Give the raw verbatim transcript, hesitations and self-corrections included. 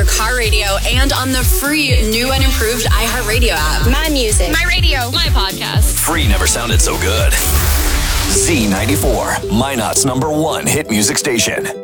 your car radio and on the free new and improved iHeartRadio app. My music. My radio. My podcast. Free never sounded so good. Z ninety-four, Minot's number one hit music station.